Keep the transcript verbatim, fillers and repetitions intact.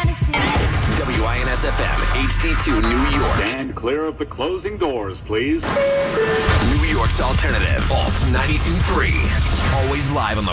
W I N S F M, H D two, New York. Stand clear of the closing doors, please. New York's alternative, Alt ninety-two point three. Always live on the